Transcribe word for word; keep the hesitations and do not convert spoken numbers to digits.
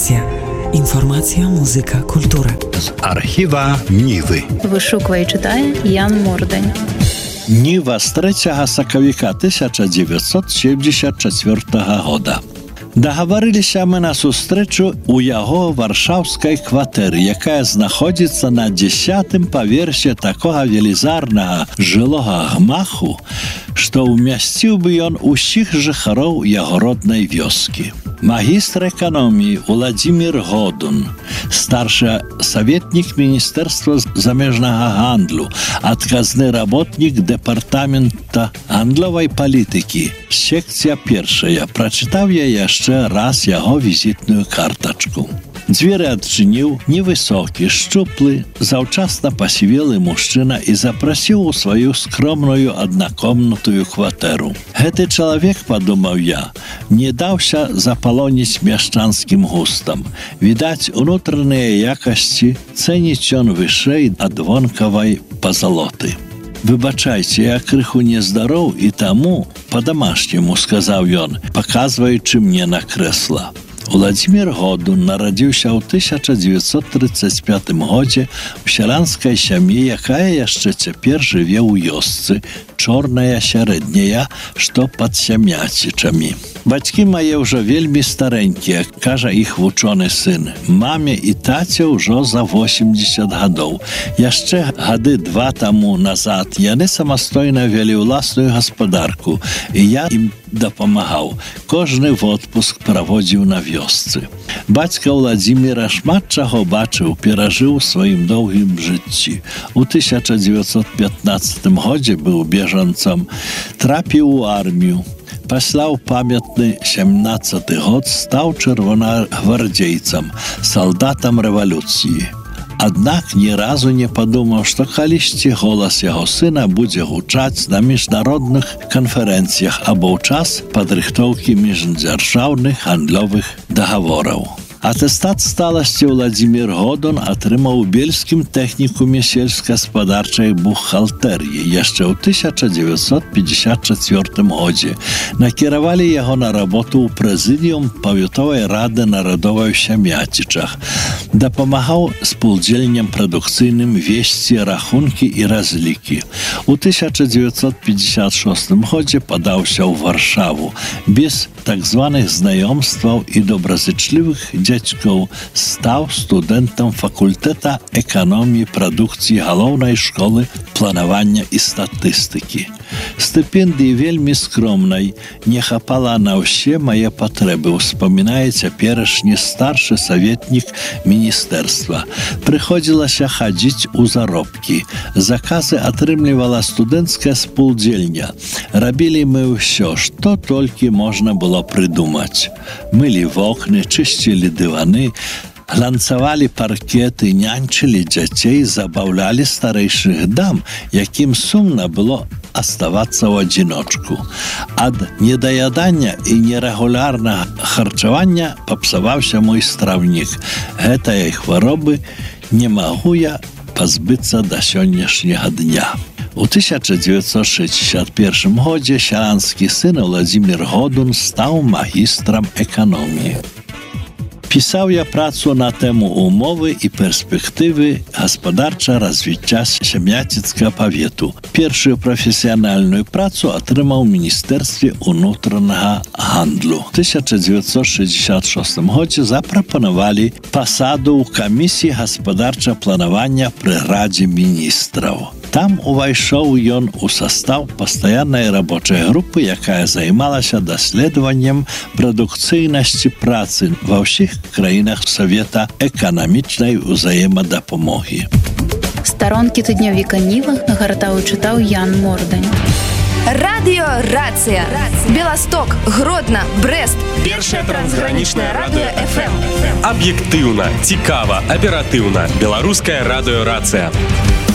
Інфармація. Інформація, музика, культура. З архіва Ніви. Вишукує і читає Ян Мордань. Ніва з трэцяга сакавіка тысяча дзевяцьсот сямдзесят чацвёртага года. Дагаварыліся мы на сустрэчу ў яго варшаўскай кватэры, якая знаходзіцца на дзесятым паверсе такога велізарнага жылога гмаху, што ўмясціў бы ён усіх жыхароў яго роднай вёскі. Магістр эканоміі Уладзімір Годун, старшы саветнік Міністэрства замежнага гандлю, адказны работнік дэпартамента гандлёвай палітыкі, секцыя першая, прачытаў я яшчэ раз яго візітную картачку. Дзверы адчыніў невысокі, шчуплы, заўчасна пасівелы мужчына і запрасіў у сваю скромную аднакомнатую кватэру. Гэты чалавек, падумаў я, не даўся запалоніць мяшчанскім густам. Відаць, унутраныя якасці цэніць ён вышэй ад вонкавай пазалоты. «Выбачайце, я крыху нездароў і таму, па-дамашняму», сказаў ён, паказваючы мне на крэсла. Уладзімір Годун нарадзіўся ў тысяча дзевяцьсот трыццаць пятым годзе ў сялянскай сям'і, якая яшчэ цяпер жыве ў вёсцы, чорная сярэдняя, што пад Сямяцічамі. Бацькі мае ўжо вельмі старэнькія, кажа іх вучоны сын. Маме і таце ўжо за восемдзесят гадоў. Яшчэ гады два таму назад яны самастойна вялі ўласную гаспадарку, і я ім дапамагаў. Кожны водпуск праводзіў на вёсцы. Бацька Уладзіміра шмат чаго бачыў, перажыў у сваім доўгім жыцці. У тысяча дзевяцьсот пятнаццатым годзе быў бежанцам, трапіў у армію. Пасля ў памятны сямнаццаты год стаў чырвонагвардзейцам, салдатам рэвалюцыі. Аднак ні разу не падумаў, што калісьці голас яго сына будзе гучаць на міжнародных канферэнцыях або ў час падрыхтоўкі міждзяржаўных гандлёвых дагавораў. Атэстат сталасці Уладзімір Годун атрымаў у Бельскім тэхнікуме сельскагаспадарчай бухгалтэрыі яшчэ ў тысяча дзевяцьсот пятьдесят чацвёртым годзе. Накіравалі яго на работу ў прэзідыум павятовай рады нарадовай у Сямяцічах. Дапамагаў спалудзельням прадукцыйным весці рахункі і разлікі. У тысяча дзевяцьсот пятьдесят шостым годзе падаўся ў Варшаву. Без так званых знаёмстваў і добразычлівых дзядзькоў стаў студэнтам факультэта эканоміі прадукцыі галоўнай школы планавання і статыстыкі. Стыпендыі вельмі скромнай, не хапала на ўсе мае патрэбы, успамінае цяперашні старшы саветнік міністэрства. Прыходзілася хадзіць у заробкі. Заказы атрымлівала студэнцкая спалудзельня. Рабілі мы ўсё, што толькі можна было прыдумаць. Мылі вокны, чысцілі дываны, глянцавалі паркеты, нянчылі дзяцей, забаўлялі старэйшых дам, якім сумна было аставацца ў адзіночку. Ад недаядання і нерэгулярнага харчавання папсаваўся мой страўнік. Гэтае хваробы не магу я пазбыцца да сённяшняга дня. У тысяча дзевяцьсот шэсцьдзесят першым годзе сялянскі сын Уладзімір Годун стаў магістрам эканоміі. Пісаў я працу на тэму умовы і перспектывы гаспадарчага развіцця Сямяціцкага павету. Першую прафесіянальную працу атрымаў у Міністэрстве ўнутранага гандлю. У тысяча дзевяцьсот шэсцьдзесят шостым годзе запрапанавалі пасаду ў камісіі гаспадарчага планавання пры Радзе міністраў. Там увайшоў ён у састаў пастаяннай рабочай групы, якая займалася даследаваннем прадукцыйнасці працы ва ўсіх краінах Савета эканамічнай узаемадапамогі. Старонкі тыднёвіка Ніва нагартаў і чытаў Ян Мордань. Радыё Рацыя. Беласток, Гродна, Брэст. Першае трансгранічнае радыё эф эм. Аб'ектыўна, цікава, аператыўна. Беларуская радыё Рацыя.